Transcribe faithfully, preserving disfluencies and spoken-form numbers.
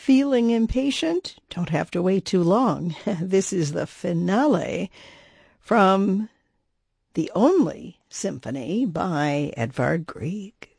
Feeling impatient? Don't have to wait too long. This is the finale from the only symphony by Edvard Grieg.